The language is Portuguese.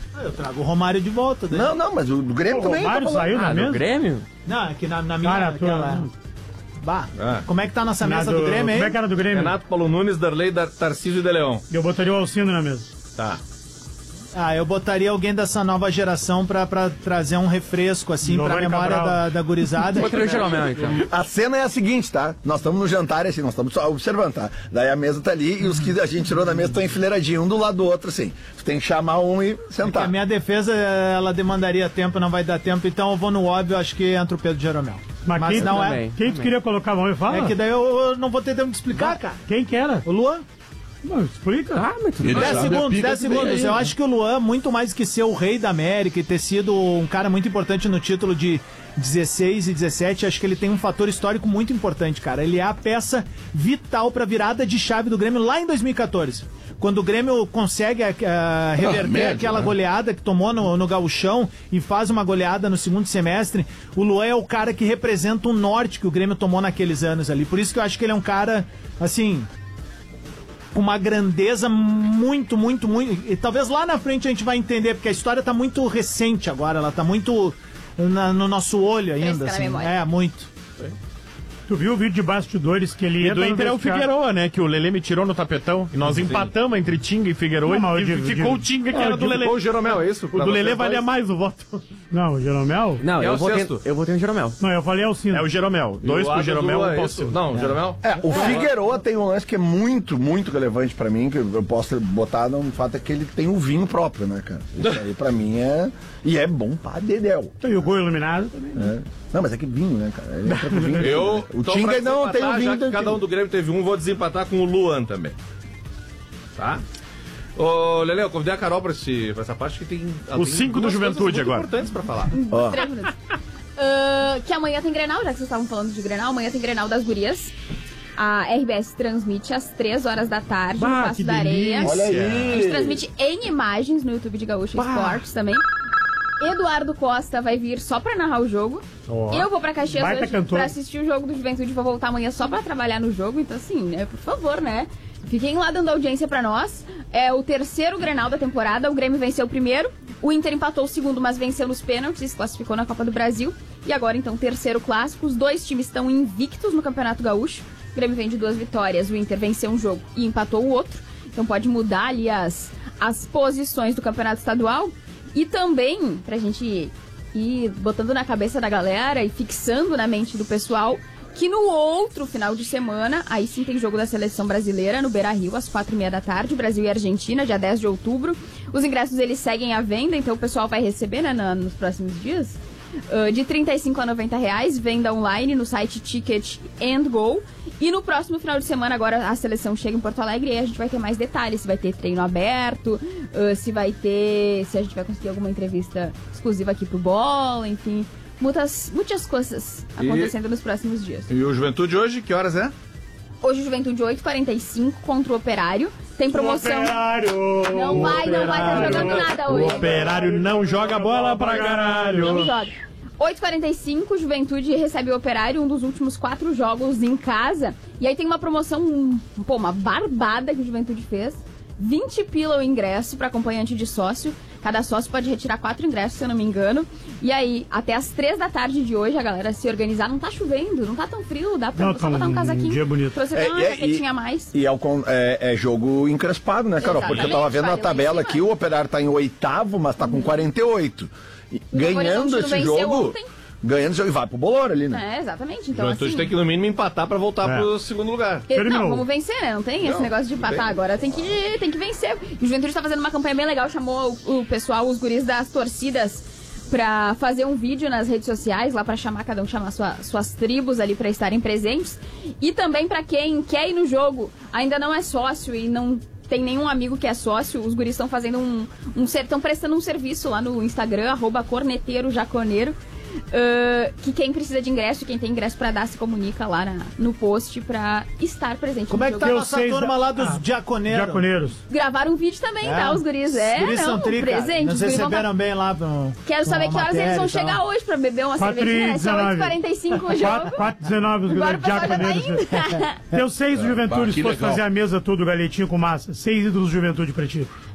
Eu trago o Romário de volta. Daí. Não, mas o do Grêmio também. O Romário saiu da mesa? do Grêmio? Não, é que na minha... Cara, aquela... Bah, como é que tá a nossa mesa do Grêmio aí? Como é que era do Grêmio? Renato, Paulo Nunes, Darley, Tarcísio e De Leon. Eu botaria o Alcindo na mesa. Tá. Eu botaria alguém dessa nova geração pra trazer um refresco, assim, pra memória da gurizada. Botaria o Jeromel, então. A cena é a seguinte, tá? Nós estamos no jantar, assim, nós estamos só observando, tá? Daí a mesa tá ali e os que a gente tirou da mesa estão enfileiradinhos, um do lado do outro, assim. Tu tem que chamar um e sentar. A minha defesa, ela demandaria tempo, não vai dar tempo, então eu vou no óbvio, acho que entra o Pedro Jeromel. Mas quem, não também. Quem tu queria colocar, vamos falar? É que daí eu não vou ter tempo de explicar, cara. Quem que era? O Luan? Não, explica. Mas tudo 10 segundos. Eu acho que o Luan, muito mais que ser o rei da América e ter sido um cara muito importante no título de 16 e 17, acho que ele tem um fator histórico muito importante, cara. Ele é a peça vital pra virada de chave do Grêmio lá em 2014. Quando o Grêmio consegue reverter aquela goleada que tomou no Gauchão e faz uma goleada no segundo semestre, o Luan é o cara que representa o norte que o Grêmio tomou naqueles anos ali. Por isso que eu acho que ele é um cara, assim... com uma grandeza muito, muito, muito... E talvez lá na frente a gente vai entender, porque a história tá muito recente agora, ela tá muito no nosso olho ainda, assim. Muito. Tu viu o vídeo de bastidores que ele E do Inter é o Figueroa, né? Que o Lelê me tirou no tapetão. E nós empatamos entre Tinga e Figueroa. E ficou o Tinga, que era do Lelê. O Jeromel, é isso? O do Lelê valia mais o voto. Não, o Jeromel? Não, eu votei no Jeromel. Não, eu falei Alcindo. É o Jeromel. 2 pro Jeromel, 1 pro Alcindo. Não, Jeromel? O Figueroa tem um lance que é muito, muito relevante pra mim, que eu posso botar no fato é que ele tem um vinho próprio, né, cara? Isso aí pra mim é... E é bom pra dedéu. E o gol iluminado também. Não, mas é que vinho, né, cara? Ele entra com vinho. O então, Tinga não tem o vinho. Já que cada um do Grêmio teve um, vou desempatar com o Luan também. Tá? Ô, Lelê, eu convidei a Carol pra essa parte que tem... Os 5 do Juventude agora. Importantes pra falar. 3 minutos. Que amanhã tem Grenal, já que vocês estavam falando de Grenal, amanhã tem Grenal das gurias. A RBS transmite às 3 horas da tarde no Paço da Areia. Olha aí. A gente transmite em imagens no YouTube de Gaúcho Esportes também. Eduardo Costa vai vir só pra narrar o jogo. Eu vou pra Caxias hoje pra assistir o jogo do Juventude. Vou voltar amanhã só pra trabalhar no jogo. Então assim, né, por favor, né? Fiquem lá dando audiência pra nós. É o terceiro Grenal da temporada. O Grêmio venceu o primeiro. O Inter empatou o segundo, mas venceu nos pênaltis. Se classificou na Copa do Brasil. E agora, então, terceiro clássico. Os dois times estão invictos no Campeonato Gaúcho. O Grêmio vem de 2 vitórias. O Inter venceu um jogo e empatou o outro. Então pode mudar ali as posições do Campeonato Estadual. E também, pra gente ir botando na cabeça da galera e fixando na mente do pessoal, que no outro final de semana, aí sim tem jogo da Seleção Brasileira no Beira-Rio, às 4h30 da tarde, Brasil e Argentina, dia 10 de outubro. Os ingressos, eles seguem à venda, então o pessoal vai receber, né, nos próximos dias, de R$35 a R$90, venda online no site Ticket and Go. E no próximo final de semana, agora a seleção chega em Porto Alegre e aí a gente vai ter mais detalhes, se vai ter treino aberto, se a gente vai conseguir alguma entrevista exclusiva aqui pro Bola, enfim, muitas coisas acontecendo nos próximos dias. E o Juventude hoje, que horas é? Hoje o Juventude 8h45 contra o Operário. Tem promoção. Operário! Não vai tá jogando nada hoje. O Operário não joga bola pra caralho. Não joga. 8h45, Juventude recebe o Operário, um dos últimos 4 jogos em casa. E aí tem uma promoção, uma barbada que o Juventude fez. 20 pila o ingresso para acompanhante de sócio. Cada sócio pode retirar 4 ingressos, se eu não me engano. E aí, até as 3 da tarde de hoje, a galera se organizar. Não tá chovendo, não tá tão frio, dá pra só botar um casaquinho. Dia bonito. Pra você ter uma jaquetinha a mais. E é jogo encrespado, né, Carol? Porque eu tava vendo na tabela aqui, o Operário tá em 8º, mas tá com 48. Ganhando esse jogo... Ganhando esse jogo e vai pro bolor ali, né? Exatamente. Então, o Juventude tem que, no mínimo, empatar pra voltar pro segundo lugar. Não, vamos vencer, né? Não tem esse negócio de empatar agora. Tem que vencer. O Juventude tá fazendo uma campanha bem legal, chamou o pessoal, os guris das torcidas, pra fazer um vídeo nas redes sociais, lá pra chamar, cada um chamar suas tribos ali pra estarem presentes. E também pra quem quer ir no jogo, ainda não é sócio e não tem nenhum amigo que é sócio, os guris estão fazendo estão prestando um serviço lá no Instagram, @corneteirojaconeiro. Que quem precisa de ingresso, quem tem ingresso pra dar, se comunica lá no post pra estar presente. Como é que tá a nossa turma lá dos diaconeiros? Gravaram um vídeo também, tá? Os guris presentes. Nos receberam bem lá. Quero saber que horas eles vão chegar hoje pra beber uma cervejinha, né? São 8h45 o jogo. 4h19 os guris diaconeiros. Deu 6 do Juventude, se fosse fazer a mesa toda, o galetinho com massa. 6 ídolos do Juventude pra ti.